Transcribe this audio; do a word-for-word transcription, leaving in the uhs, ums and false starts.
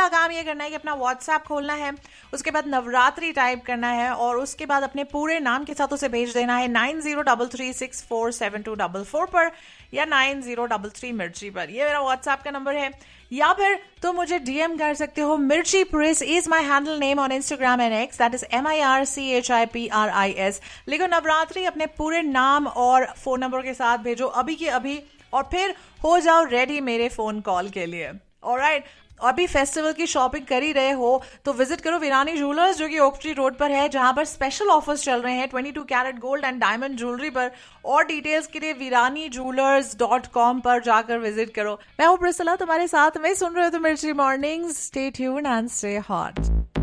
पहला काम ये करना है कि अपना व्हाट्सएप खोलना है, उसके बाद नवरात्रि टाइप करना है और उसके बाद अपने पूरे नाम के साथ उसे भेज देना है nine zero double three six four seven to double four पर या नाइन जीरो डबल थ्री मिर्ची पर। ये मेरा व्हाट्सएप का नंबर है। या फिर तुम तो मुझे डीएम कर सकते हो। मिर्ची प्रिस is my handle name on Instagram and x, that is M I R C H I P R I S. लिखो नवरात्रि अपने पूरे नाम और फोन नंबर के साथ भेजो अभी के अभी, और फिर हो जाओ रेडी मेरे फोन कॉल के लिए। ऑलराइट, अभी फेस्टिवल की शॉपिंग कर ही रहे हो तो विजिट करो वीरानी ज्वेलर्स, जो कि ओक ट्री रोड पर है, जहां पर स्पेशल ऑफर्स चल रहे हैं बाईस carat gold and diamond jewellery पर। और डिटेल्स के लिए वीरानी ज्वेलर्स डॉट कॉम पर जाकर विजिट करो। मैं हूं प्रिसला तुम्हारे साथ में, सुन रहे हो तो मिर्ची mornings. Stay tuned and stay hot.